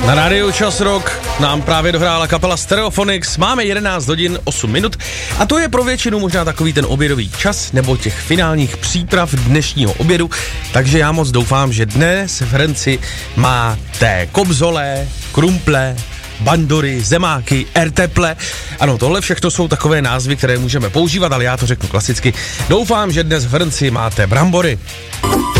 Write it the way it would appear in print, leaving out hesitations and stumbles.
Na rádiu Čas Rock nám právě dohrála kapela Stereophonics, máme 11 hodin 8 minut a to je pro většinu možná takový ten obědový čas nebo těch finálních příprav dnešního obědu, takže já moc doufám, že dnes v hrnci máte kobzole, krumple, bandory, zemáky, erteple. Ano, tohle všechno jsou takové názvy, které můžeme používat, ale já to řeknu klasicky. Doufám, že dnes v hrnci máte brambory.